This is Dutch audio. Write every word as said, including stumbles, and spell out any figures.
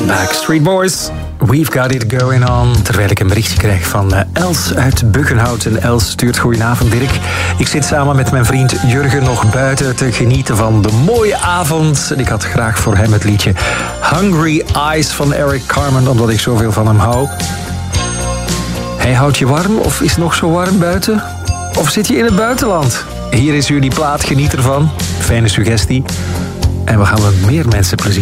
Backstreet Boys, We've Got It Going On. Terwijl ik een berichtje krijg van uh, Els uit Buggenhout. En Els stuurt goedenavond, Dirk. Ik zit samen met mijn vriend Jurgen nog buiten te genieten van de mooie avond. En ik had graag voor hem het liedje Hungry Eyes van Eric Carmen, omdat ik zoveel van hem hou. Hij houdt je warm of is het nog zo warm buiten? Of zit je in het buitenland? Hier is jullie plaat, geniet ervan. Fijne suggestie. En we gaan met meer mensen plezier.